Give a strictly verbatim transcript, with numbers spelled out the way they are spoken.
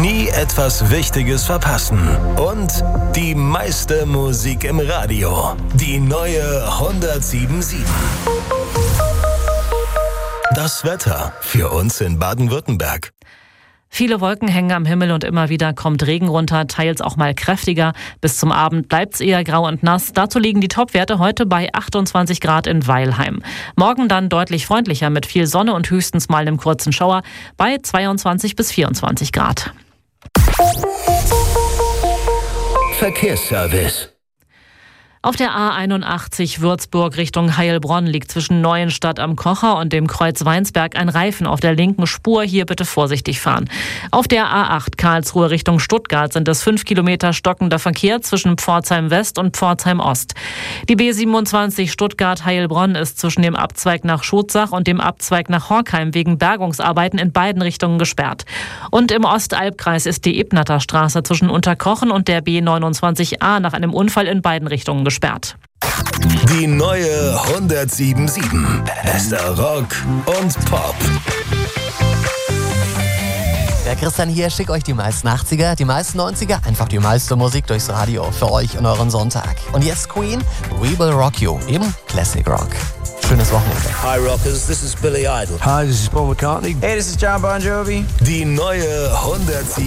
Nie etwas Wichtiges verpassen. Und die meiste Musik im Radio. Die neue hundertsieben Komma sieben. Das Wetter für uns in Baden-Württemberg. Viele Wolken hängen am Himmel und immer wieder kommt Regen runter, teils auch mal kräftiger. Bis zum Abend bleibt es eher grau und nass. Dazu liegen die Topwerte heute bei achtundzwanzig Grad in Weilheim. Morgen dann deutlich freundlicher mit viel Sonne und höchstens mal einem kurzen Schauer bei zweiundzwanzig bis vierundzwanzig Grad. Verkehrsservice. Auf der A einundachtzig Würzburg Richtung Heilbronn liegt zwischen Neuenstadt am Kocher und dem Kreuz Weinsberg ein Reifen auf der linken Spur. Hier bitte vorsichtig fahren. Auf der A acht Karlsruhe Richtung Stuttgart sind es fünf Kilometer stockender Verkehr zwischen Pforzheim West und Pforzheim Ost. Die B siebenundzwanzig Stuttgart-Heilbronn ist zwischen dem Abzweig nach Schotzach und dem Abzweig nach Horkheim wegen Bergungsarbeiten in beiden Richtungen gesperrt. Und im Ostalbkreis ist die Ebnatter Straße zwischen Unterkochen und der B neunundzwanzig A nach einem Unfall in beiden Richtungen gesperrt. gesperrt. Die neue hundertsieben Komma sieben. Bester Rock und Pop. Ja, Christian hier, schick euch die meisten achtziger, die meisten neunziger, einfach die meiste Musik durchs Radio für euch und euren Sonntag. Und jetzt Queen, We Will Rock You, eben Classic Rock. Schönes Wochenende. Hi Rockers, this is Billy Idol. Hi, this is Paul McCartney. Hey, this is John Bon Jovi. Die neue hundertsieben.